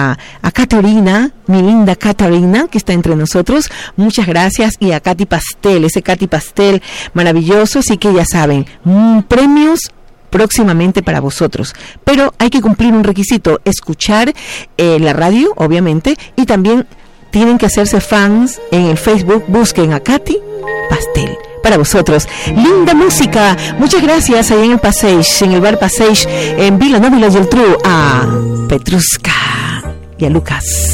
a Catarina, mi linda Catarina, que está entre nosotros. Muchas gracias. Y a Katy Pastel, ese Katy Pastel maravilloso. Así que ya saben, premios próximamente para vosotros, pero hay que cumplir un requisito: escuchar la radio, obviamente, y también tienen que hacerse fans en el Facebook. Busquen a Katy Pastel para vosotros. Linda música. Muchas gracias ahí en el Passage, en el bar Passage en Vilanova y la Geltrú, a Petruska y a Lucas.